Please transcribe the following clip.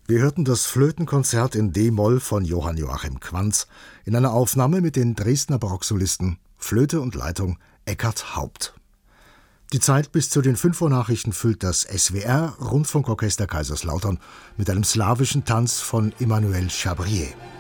Wir hörten das Flötenkonzert in D-Moll von Johann Joachim Quanz in einer Aufnahme mit den Dresdner Barocksolisten Flöte und Leitung Eckhard Haupt. Die Zeit bis zu den 5 Uhr Nachrichten füllt das SWR Rundfunkorchester Kaiserslautern mit einem slawischen Tanz von Emmanuel Chabrier.